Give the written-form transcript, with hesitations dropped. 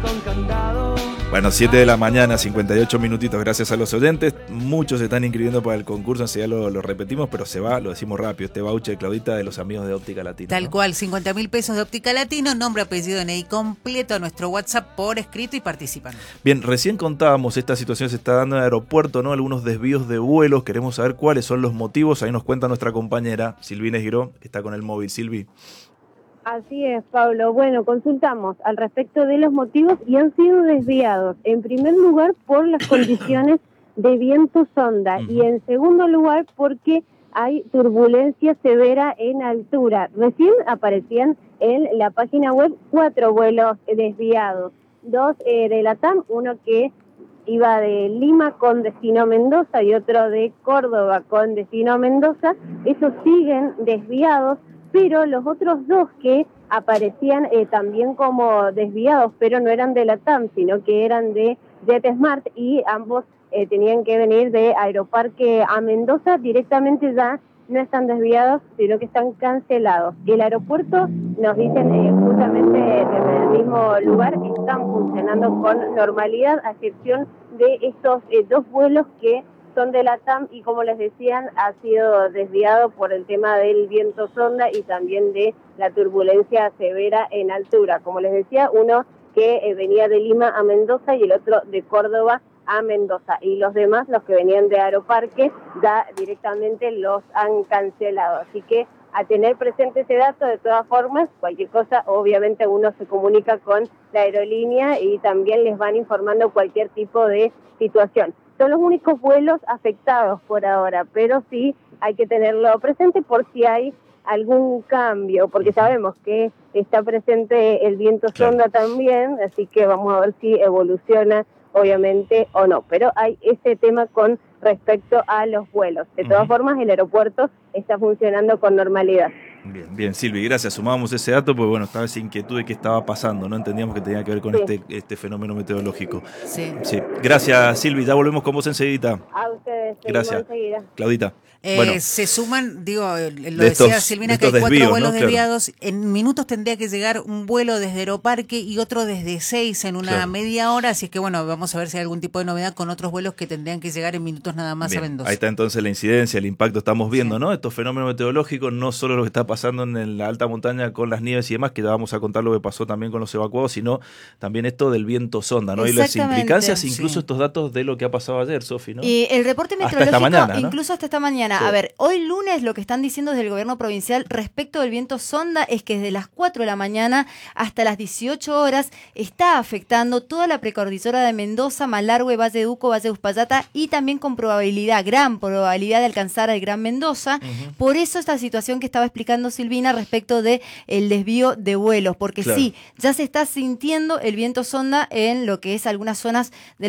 Bueno, 7 de la mañana, 58 minutitos, gracias a los oyentes. Muchos se están inscribiendo para el concurso, enseguida lo repetimos, pero se va, lo decimos rápido, este voucher, Claudita, de los amigos de Óptica Latina. Tal cual, 50.000 pesos de Óptica Latino, nombre, apellido, DNI completo a nuestro WhatsApp por escrito y participan. Bien, recién contábamos, esta situación se está dando en el aeropuerto, ¿no? Algunos desvíos de vuelos, queremos saber cuáles son los motivos. Ahí nos cuenta nuestra compañera Silvina Giró, que está con el móvil. Silvi. Así es, Pablo. Bueno, consultamos al respecto de los motivos y han sido desviados. En primer lugar, por las condiciones de viento sonda y en segundo lugar, porque hay turbulencia severa en altura. Recién aparecían en la página web 4 vuelos desviados. 2 de la TAM, uno que iba de Lima con destino a Mendoza y otro de Córdoba con destino a Mendoza. Esos siguen desviados, pero los otros 2 que aparecían también como desviados, pero no eran de la TAM, sino que eran de JetSmart y ambos tenían que venir de Aeroparque a Mendoza, directamente ya no están desviados, sino que están cancelados. El aeropuerto, nos dicen justamente en el mismo lugar, están funcionando con normalidad, a excepción de estos 2 vuelos que son de la TAM y, como les decían, ha sido desviado por el tema del viento sonda y también de la turbulencia severa en altura. Como les decía, uno que venía de Lima a Mendoza y el otro de Córdoba a Mendoza. Y los demás, los que venían de Aeroparque, ya directamente los han cancelado. Así que a tener presente ese dato, de todas formas, cualquier cosa, obviamente uno se comunica con la aerolínea y también les van informando cualquier tipo de situación. Son los únicos vuelos afectados por ahora, pero sí hay que tenerlo presente por si hay algún cambio, porque sabemos que está presente el viento sonda también, así que vamos a ver si evoluciona, obviamente, o no. Pero hay ese tema con respecto a los vuelos. De todas formas, el aeropuerto está funcionando con normalidad. Bien, Silvi, gracias. Sumábamos ese dato porque, bueno, estaba esa inquietud de qué estaba pasando, ¿no? Entendíamos que tenía que ver con este fenómeno meteorológico. Sí. Gracias, Silvi. Ya volvemos con vos enseguida. A ustedes. Gracias. Enseguida. Claudita. Bueno, se suman, lo decía Silvina, que hay 4 desvíos, vuelos ¿no? desviados. En minutos tendría que llegar un vuelo desde Aeroparque y otro desde 6 en una media hora. Así es que, bueno, vamos a ver si hay algún tipo de novedad con otros vuelos que tendrían que llegar en minutos nada más a Mendoza. Ahí está entonces la incidencia, el impacto estamos viendo, ¿no? Estos fenómenos meteorológicos, no solo lo que está pasando en la alta montaña con las nieves y demás, que ya vamos a contar lo que pasó también con los evacuados, sino también esto del viento sonda, ¿no? Y las implicancias, incluso estos datos de lo que ha pasado ayer, Sofi, ¿no? Y el reporte meteorológico, hasta esta mañana, ¿no? Incluso hasta esta mañana. A ver, hoy lunes lo que están diciendo desde el gobierno provincial respecto del viento sonda es que desde las 4 de la mañana hasta las 18 horas está afectando toda la precordillera de Mendoza, Malargüe, Valle de Uco, Valle de Uspallata y también con gran probabilidad de alcanzar al Gran Mendoza. Por eso esta situación que estaba explicando Silvina respecto de el desvío de vuelos, porque sí, ya se está sintiendo el viento sonda en lo que es algunas zonas de